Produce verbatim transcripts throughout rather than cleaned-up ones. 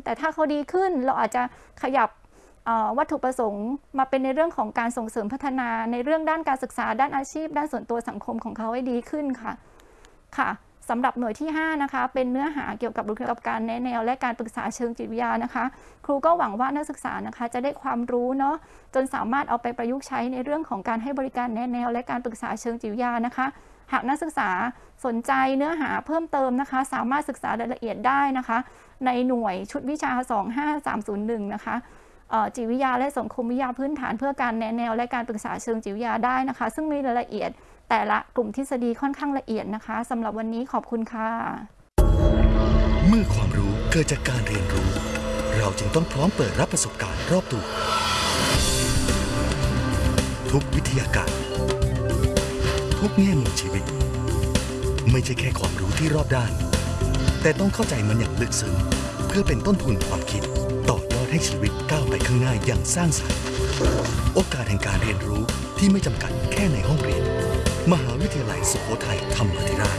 แต่ถ้าเขาดีขึ้นเราอาจจะขยับวัตถุประสงค์มาเป็นในเรื่องของการส่งเสริมพัฒนาในเรื่องด้านการศึกษาด้านอาชีพด้านส่วนตัวสังคมของเขาให้ดีขึ้นค่ะค่ะสำหรับหน่วยที่ห้านะคะเป็นเนื้อหาเกี่ยวกับเกี่ยวกับการแนะแนวและการปรึกษาเชิงจิตวิทยานะคะครูก็หวังว่านักศึกษานะคะจะได้ความรู้เนาะจนสามารถเอาไปประยุกต์ใช้ในเรื่องของการให้บริการแนะแนวและการปรึกษาเชิงจิตวิทยานะคะหากนักศึกษาสนใจเนื้อหาเพิ่มเติมนะคะสามารถศึกษารายละเอียดได้นะคะในหน่วยชุดวิชาสองห้าสามศูนย์หนึ่งนะคะจิตวิทยาและสังคมวิทยาพื้นฐานเพื่อการแนะแนวและการปรึกษาเชิงจิตวิทยาได้นะคะซึ่งมีรายละเอียดแต่ละกลุ่มทฤษฎีค่อนข้างละเอียดนะคะสำหรับวันนี้ขอบคุณค่ะเมื่อความรู้เกิดจากการเรียนรู้เราจึงต้องพร้อมเปิดรับประสบการณ์รอบตัวทุกวิทยาการทุกแง่มุมชีวิตไม่ใช่แค่ความรู้ที่รอบด้านแต่ต้องเข้าใจมันอย่างลึกซึ้งเพื่อเป็นต้นทุนความคิดต่อยอดให้ชีวิตก้าวไปข้างหน้าอย่างสร้างสรรค์โอกาสแห่งการเรียนรู้ที่ไม่จำกัดแค่ในห้องเรียนมหาวิทยาลัยสุโขทัยธรรมาธิราช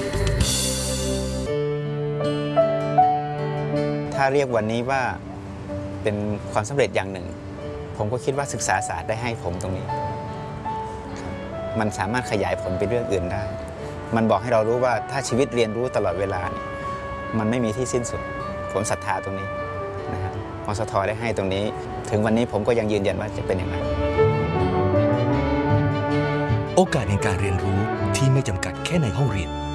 ถ้าเรียกวันนี้ว่าเป็นความสำเร็จอย่างหนึ่งผมก็คิดว่าศึกษาศาสตร์ได้ให้ผมตรงนี้มันสามารถขยายผลไปเรื่องอื่นได้มันบอกให้เรารู้ว่าถ้าชีวิตเรียนรู้ตลอดเวลาเนี่ยมันไม่มีที่สิ้นสุดผมศรัทธาตรงนี้นะครับมสท.ได้ให้ตรงนี้ถึงวันนี้ผมก็ยังยืนยันว่าจะเป็นอย่างนั้นโอกาสในการเรียนรู้ที่ไม่จำกัดแค่ในห้องเรียน